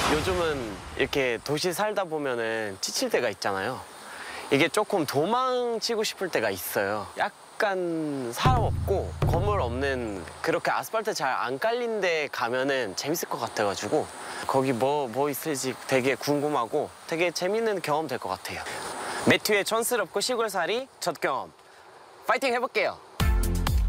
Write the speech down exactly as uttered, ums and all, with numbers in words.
요즘은 이렇게 도시 살다 보면은 지칠 때가 있잖아요. 이게 조금 도망치고 싶을 때가 있어요. 약간 사람 없고 건물 없는 그렇게 아스팔트 잘 안 깔린 데 가면은 재밌을 것 같아가지고 거기 뭐, 뭐 있을지 되게 궁금하고 되게 재밌는 경험 될 것 같아요. 매튜의 촌스럽고 시골살이 첫 경험 파이팅 해볼게요.